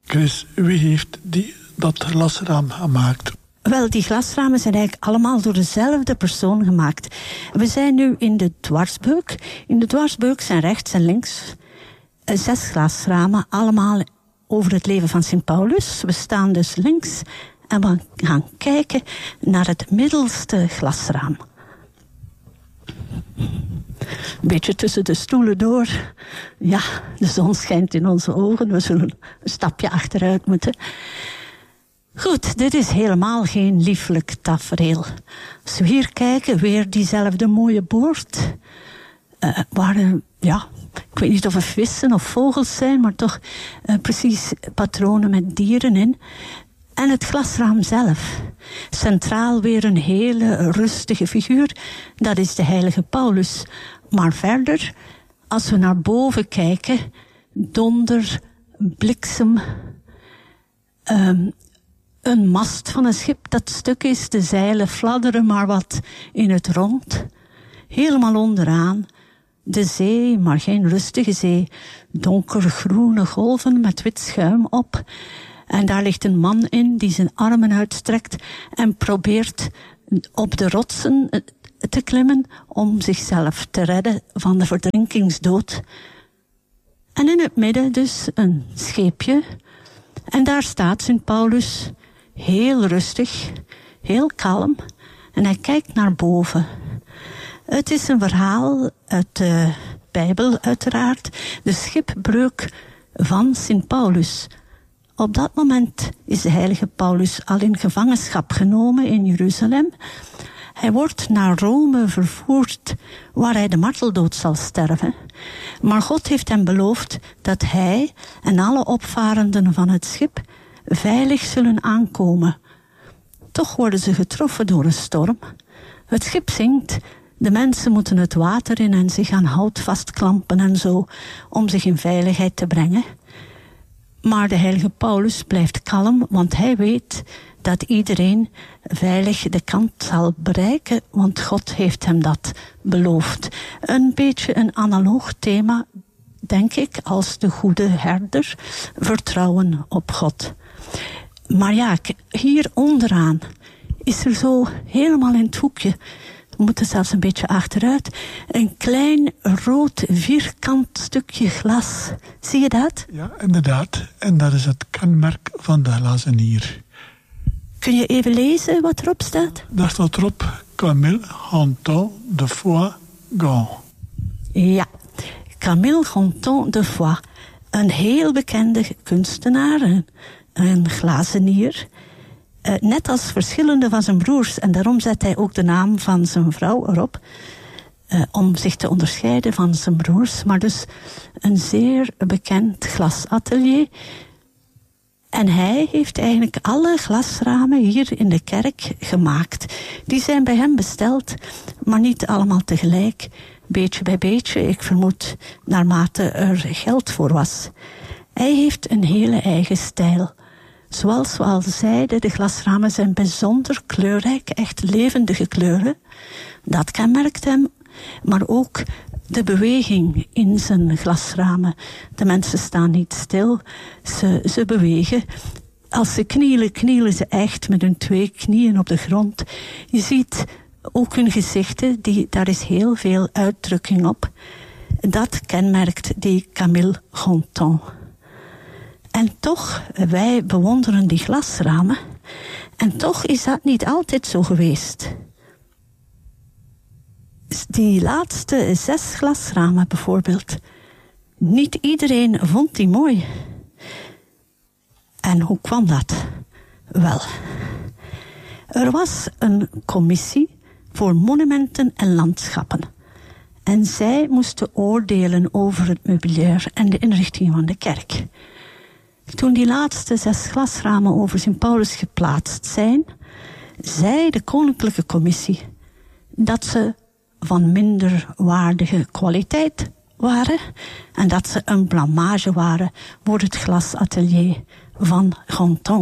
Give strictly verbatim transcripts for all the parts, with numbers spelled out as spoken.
Chris, wie heeft die, dat glasraam gemaakt? Wel, die glasramen zijn eigenlijk allemaal door dezelfde persoon gemaakt. We zijn nu in de dwarsbeuk. In de dwarsbeuk zijn rechts en links zes glasramen, allemaal over het leven van Sint Paulus. We staan dus links en we gaan kijken naar het middelste glasraam. Een beetje tussen de stoelen door. Ja, de zon schijnt in onze ogen. We zullen een stapje achteruit moeten. Goed, dit is helemaal geen lieflijk tafereel. Als we hier kijken, weer diezelfde mooie boord. Uh, waar, uh, ja, ik weet niet of het vissen of vogels zijn, maar toch uh, precies patronen met dieren in. En het glasraam zelf. Centraal weer een hele rustige figuur. Dat is de heilige Paulus. Maar verder, als we naar boven kijken, donder, bliksem, um, een mast van een schip dat stuk is, de zeilen fladderen maar wat in het rond. Helemaal onderaan, de zee, maar geen rustige zee, donkergroene golven met wit schuim op. En daar ligt een man in die zijn armen uitstrekt en probeert op de rotsen te klimmen om zichzelf te redden van de verdrinkingsdood. En in het midden dus een scheepje. En daar staat Sint Paulus heel rustig, heel kalm. En hij kijkt naar boven. Het is een verhaal uit de Bijbel uiteraard. De schipbreuk van Sint Paulus. Op dat moment is de heilige Paulus al in gevangenschap genomen in Jeruzalem. Hij wordt naar Rome vervoerd, waar hij de marteldood zal sterven. Maar God heeft hem beloofd dat hij en alle opvarenden van het schip veilig zullen aankomen. Toch worden ze getroffen door een storm. Het schip zinkt, de mensen moeten het water in en zich aan hout vastklampen en zo, om zich in veiligheid te brengen. Maar de heilige Paulus blijft kalm, want hij weet dat iedereen veilig de kant zal bereiken, want God heeft hem dat beloofd. Een beetje een analoog thema, denk ik, als de goede herder, vertrouwen op God. Maar ja, hier onderaan is er zo helemaal in het hoekje, we moeten zelfs een beetje achteruit, een klein rood vierkant stukje glas. Zie je dat? Ja, inderdaad. En dat is het kenmerk van de glazenier. Kun je even lezen wat erop staat? Daar staat erop Camille Gonton de Foix Gand. Ja, Camille Gonton de Foix. Een heel bekende kunstenaar, een, een glazenier. Uh, net als verschillende van zijn broers. En daarom zet hij ook de naam van zijn vrouw erop. Uh, om zich te onderscheiden van zijn broers. Maar dus een zeer bekend glasatelier. En hij heeft eigenlijk alle glasramen hier in de kerk gemaakt. Die zijn bij hem besteld, maar niet allemaal tegelijk. Beetje bij beetje, ik vermoed, naarmate er geld voor was. Hij heeft een hele eigen stijl. Zoals we al zeiden, de glasramen zijn bijzonder kleurrijk, echt levendige kleuren. Dat kenmerkt hem, maar ook de beweging in zijn glasramen. De mensen staan niet stil, ze, ze bewegen. Als ze knielen, knielen ze echt met hun twee knieën op de grond. Je ziet ook hun gezichten, die, daar is heel veel uitdrukking op. Dat kenmerkt die Camille Gonton. En toch, wij bewonderen die glasramen. En toch is dat niet altijd zo geweest. Die laatste zes glasramen bijvoorbeeld. Niet iedereen vond die mooi. En hoe kwam dat? Wel, er was een commissie voor monumenten en landschappen. En zij moesten oordelen over het meubilair en de inrichting van de kerk. Toen die laatste zes glasramen over Sint Paulus geplaatst zijn, zei de koninklijke commissie dat ze van minder waardige kwaliteit waren en dat ze een blamage waren voor het glasatelier van Gonton.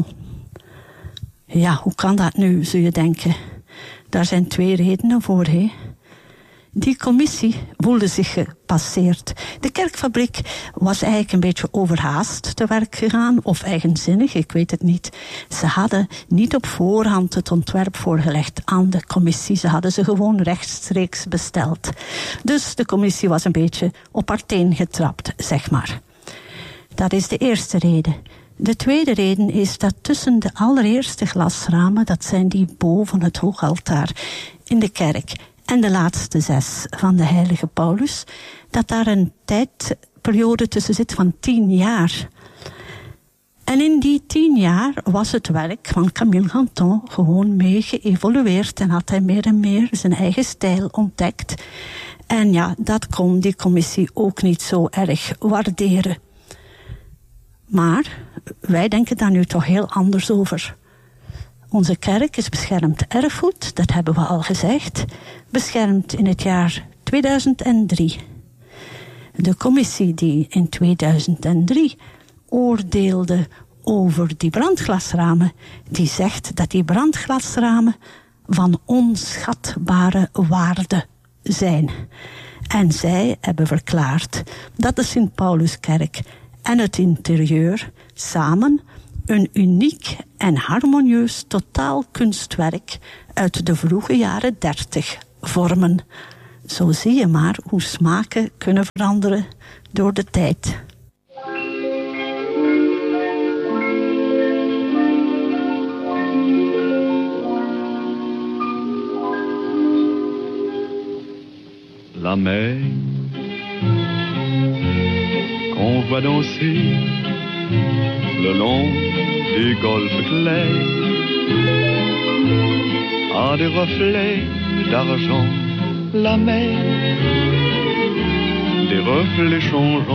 Ja, hoe kan dat nu, zul je denken? Daar zijn twee redenen voor, hè. Die commissie voelde zich gepasseerd. De kerkfabriek was eigenlijk een beetje overhaast te werk gegaan, of eigenzinnig, ik weet het niet. Ze hadden niet op voorhand het ontwerp voorgelegd aan de commissie. Ze hadden ze gewoon rechtstreeks besteld. Dus de commissie was een beetje op haar teen getrapt, zeg maar. Dat is de eerste reden. De tweede reden is dat tussen de allereerste glasramen, dat zijn die boven het hoogaltaar in de kerk, en de laatste zes van de heilige Paulus, dat daar een tijdperiode tussen zit van tien jaar. En in die tien jaar was het werk van Camille Ganton gewoon mee geëvolueerd en had hij meer en meer zijn eigen stijl ontdekt. En ja, dat kon die commissie ook niet zo erg waarderen. Maar wij denken daar nu toch heel anders over. Onze kerk is beschermd erfgoed, dat hebben we al gezegd, beschermd in het jaar tweeduizend drie. De commissie die in tweeduizend drie oordeelde over die brandglasramen, die zegt dat die brandglasramen van onschatbare waarde zijn. En zij hebben verklaard dat de Sint-Pauluskerk en het interieur samen een uniek en harmonieus totaalkunstwerk uit de vroege jaren dertig vormen. Zo zie je maar hoe smaken kunnen veranderen door de tijd. La mer qu'on voit danser le long du golfe clair a des reflets d'argent. La mer, des reflets changeants.